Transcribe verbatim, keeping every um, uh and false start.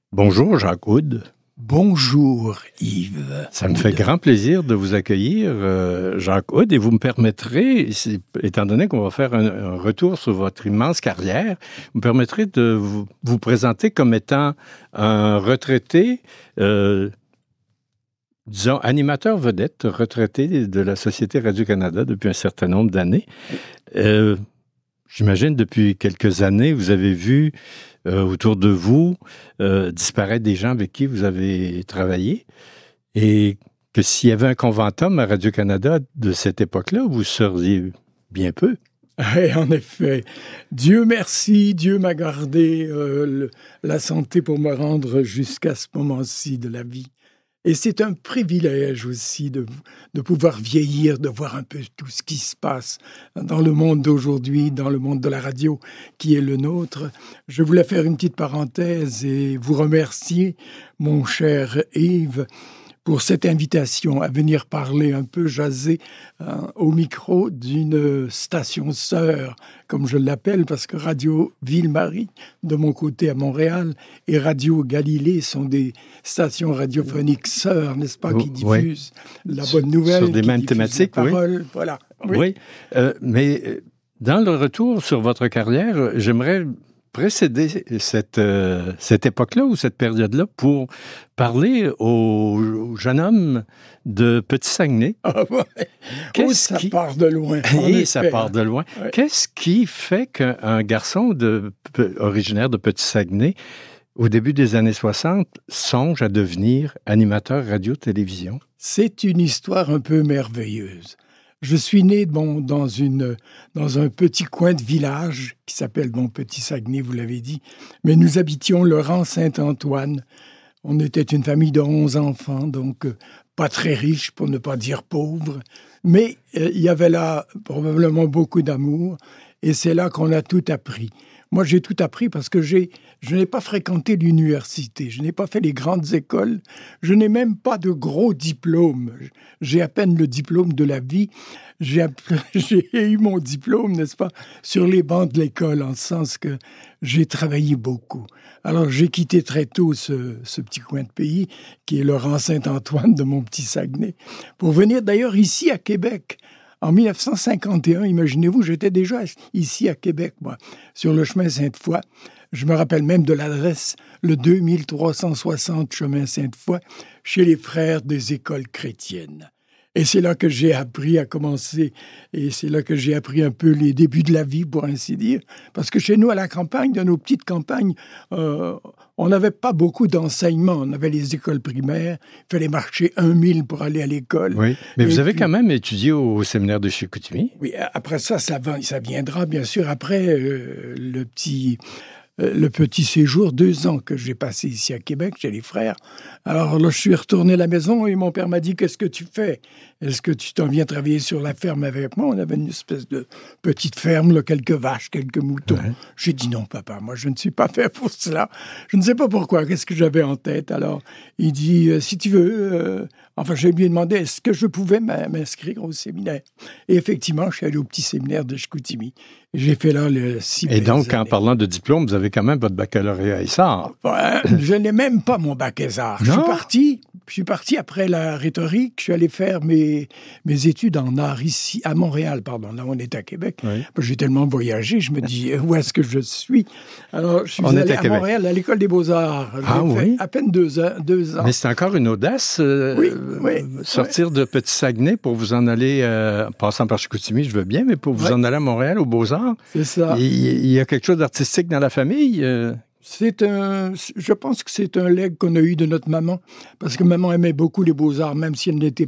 Bonjour Jacques Houde. Bonjour Yves. Ça me fait grand plaisir de vous accueillir, euh, Jacques Houde, et vous me permettrez, étant donné qu'on va faire un, un retour sur votre immense carrière, vous me permettrez de vous, vous présenter comme étant un retraité, euh, disons, animateur vedette, retraité de la Société Radio-Canada depuis un certain nombre d'années. Euh, j'imagine depuis quelques années, vous avez vu Euh, autour de vous, euh, disparaître des gens avec qui vous avez travaillé, et que s'il y avait un conventum à Radio-Canada de cette époque-là, vous seriez bien peu. Et en effet, Dieu merci, Dieu m'a gardé euh, le, la santé pour me rendre jusqu'à ce moment-ci de la vie. Et c'est un privilège aussi de, de pouvoir vieillir, de voir un peu tout ce qui se passe dans le monde d'aujourd'hui, dans le monde de la radio qui est le nôtre. Je voulais faire une petite parenthèse et vous remercier, mon cher Yves, pour cette invitation à venir parler un peu, jaser hein, au micro d'une station sœur, comme je l'appelle, parce que Radio Ville-Marie, de mon côté à Montréal, et Radio Galilée sont des stations radiophoniques sœurs, n'est-ce pas, qui diffusent oui. la bonne nouvelle, sur des mêmes thématiques, la parole, oui. Voilà. Oui, oui. Euh, mais dans le retour sur votre carrière, j'aimerais précéder cette, euh, cette époque-là ou cette période-là pour parler aux, aux jeunes hommes de Petit-Saguenay. Ah ouais. Oh, ça qui... part de loin. Et ça part de loin. Ouais. Qu'est-ce qui fait qu'un garçon de, originaire de Petit-Saguenay, au début des années soixante, songe à devenir animateur radio-télévision? C'est une histoire un peu merveilleuse. Je suis né bon, dans, une, dans un petit coin de village qui s'appelle mon Petit-Saguenay, vous l'avez dit. Mais nous habitions Laurent-Saint-Antoine. On était une famille de onze enfants, donc euh, pas très riche, pour ne pas dire pauvre. Mais euh, il y avait là probablement beaucoup d'amour et c'est là qu'on a tout appris. Moi, j'ai tout appris parce que j'ai, je n'ai pas fréquenté l'université, je n'ai pas fait les grandes écoles, je n'ai même pas de gros diplômes. J'ai à peine le diplôme de la vie. J'ai, j'ai eu mon diplôme, n'est-ce pas, sur les bancs de l'école, en ce sens que j'ai travaillé beaucoup. Alors, j'ai quitté très tôt ce, ce petit coin de pays, qui est Laurent-Saint-Antoine de mon petit Saguenay, pour venir d'ailleurs ici à Québec. En dix-neuf cent cinquante et un, imaginez-vous, j'étais déjà ici à Québec, moi, sur le chemin Sainte-Foy. Je me rappelle même de l'adresse, le deux mille trois cent soixante chemin Sainte-Foy, chez les frères des écoles chrétiennes. Et c'est là que j'ai appris à commencer, et c'est là que j'ai appris un peu les débuts de la vie, pour ainsi dire. Parce que chez nous, à la campagne, dans nos petites campagnes, euh, on n'avait pas beaucoup d'enseignement. On avait les écoles primaires, il fallait marcher un mille pour aller à l'école. Oui, mais et vous avez puis, quand même étudié au séminaire de Chicoutimi. Oui, après ça, ça, va, ça viendra, bien sûr, après euh, le petit... le petit séjour, deux ans que j'ai passé ici à Québec, chez les frères. Alors là, je suis retourné à la maison et mon père m'a dit « Qu'est-ce que tu fais? Est-ce que tu t'en viens travailler sur la ferme avec moi? » On avait une espèce de petite ferme, là, quelques vaches, quelques moutons. Ouais. J'ai dit « Non, papa, moi, je ne suis pas fait pour cela. » Je ne sais pas pourquoi, qu'est-ce que j'avais en tête. Alors, il dit « Si tu veux... Euh... » Enfin, je lui ai demandé est-ce que je pouvais m'inscrire au séminaire. Et effectivement, je suis allé au petit séminaire de Chicoutimi. J'ai fait là le six Et donc, en parlant de diplôme, vous avez quand même votre baccalauréat Essart. Ouais, je n'ai même pas mon bac Essart. Je suis parti, je suis parti après la rhétorique. Je suis allé faire mes, mes études en art ici, à Montréal, pardon. Là, on est à Québec. Oui. J'ai tellement voyagé, je me dis, où est-ce que je suis? Alors, je suis on allé à, à Montréal, à l'École des Beaux-Arts. J'ai ah, fait oui? à peine deux ans. Deux ans. Mais c'est encore une audace, euh, oui, oui, sortir oui. de Petit-Saguenay pour vous en aller, euh, en passant par Chicoutimi, je veux bien, mais pour vous oui. en aller à Montréal, aux Beaux-Arts. C'est ça. Il, il y a quelque chose d'artistique dans la famille? Euh... C'est un, je pense que c'est un legs qu'on a eu de notre maman, parce que maman aimait beaucoup les beaux-arts, même si elle n'était